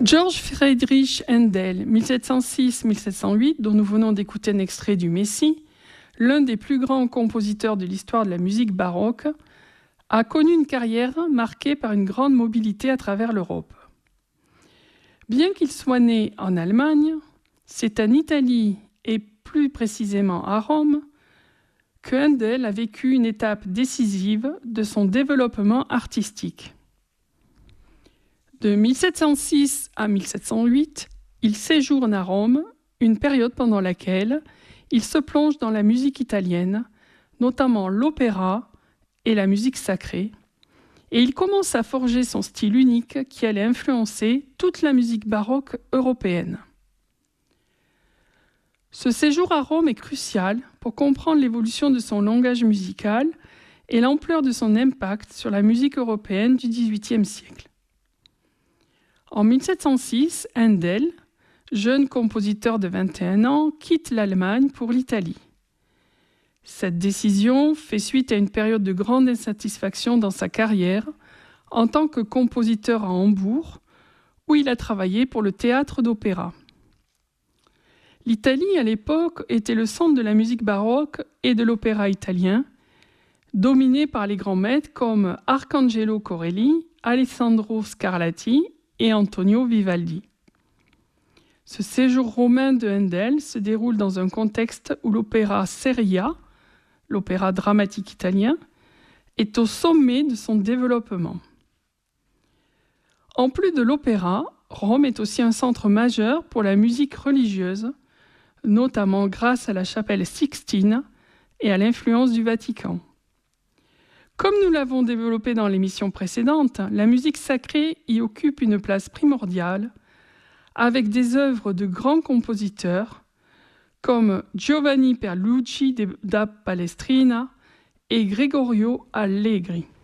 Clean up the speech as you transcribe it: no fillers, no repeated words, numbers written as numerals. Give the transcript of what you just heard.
Georg Friedrich Händel, 1706-1708, dont nous venons d'écouter un extrait du Messie, l'un des plus grands compositeurs de l'histoire de la musique baroque, a connu une carrière marquée par une grande mobilité à travers l'Europe. Bien qu'il soit né en Allemagne, c'est en Italie et plus précisément à Rome que Händel a vécu une étape décisive de son développement artistique. De 1706 à 1708, il séjourne à Rome, une période pendant laquelle il se plonge dans la musique italienne, notamment l'opéra et la musique sacrée, et il commence à forger son style unique qui allait influencer toute la musique baroque européenne. Ce séjour à Rome est crucial pour comprendre l'évolution de son langage musical et l'ampleur de son impact sur la musique européenne du XVIIIe siècle. En 1706, Händel, jeune compositeur de 21 ans, quitte l'Allemagne pour l'Italie. Cette décision fait suite à une période de grande insatisfaction dans sa carrière en tant que compositeur à Hambourg, où il a travaillé pour le théâtre d'opéra. L'Italie, à l'époque, était le centre de la musique baroque et de l'opéra italien, dominé par les grands maîtres comme Arcangelo Corelli, Alessandro Scarlatti et Antonio Vivaldi. Ce séjour romain de Händel se déroule dans un contexte où l'opéra seria, l'opéra dramatique italien, est au sommet de son développement. En plus de l'opéra, Rome est aussi un centre majeur pour la musique religieuse, notamment grâce à la chapelle Sixtine et à l'influence du Vatican. Comme nous l'avons développé dans l'émission précédente, la musique sacrée y occupe une place primordiale, avec des œuvres de grands compositeurs comme Giovanni Pierluigi da Palestrina et Gregorio Allegri.